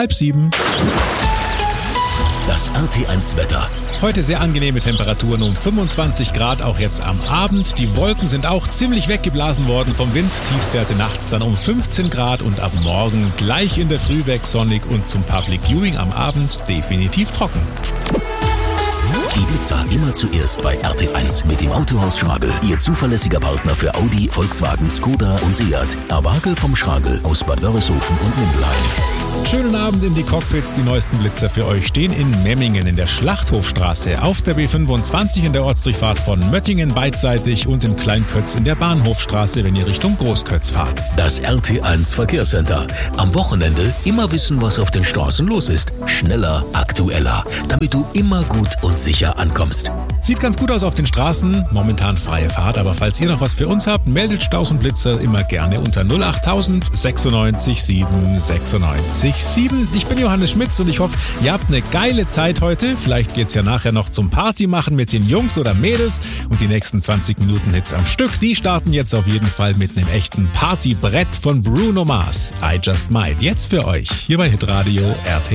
6:30. Das RT1 Wetter. Heute sehr angenehme Temperaturen um 25 Grad, auch jetzt am Abend. Die Wolken sind auch ziemlich weggeblasen worden vom Wind. Tiefstwerte nachts dann um 15 Grad und ab morgen gleich in der Früh weg sonnig und zum Public Viewing am Abend definitiv trocken. Ibiza immer zuerst bei RT1 mit dem Autohaus Schragel. Ihr zuverlässiger Partner für Audi, Volkswagen, Skoda und Seat. Awagel vom Schragel aus Bad Wörishofen und Mindelheim. Schönen Abend in die Cockpits. Die neuesten Blitzer für euch stehen in Memmingen in der Schlachthofstraße, auf der B25 in der Ortsdurchfahrt von Möttingen beidseitig und in Kleinkötz in der Bahnhofstraße, wenn ihr Richtung Großkötz fahrt. Das RT1 Verkehrscenter. Am Wochenende immer wissen, was auf den Straßen los ist. Schneller, aktueller, damit du immer gut und sicher ankommst. Sieht ganz gut aus auf den Straßen, momentan freie Fahrt, aber falls ihr noch was für uns habt, meldet Staus und Blitzer immer gerne unter 08000 96 7 96 7. Ich bin Johannes Schmitz und ich hoffe, ihr habt eine geile Zeit heute. Vielleicht geht's ja nachher noch zum Party machen mit den Jungs oder Mädels und die nächsten 20 Minuten Hits am Stück, die starten jetzt auf jeden Fall mit einem echten Partybrett von Bruno Mars. I Just Might, jetzt für euch, hier bei Hitradio RT.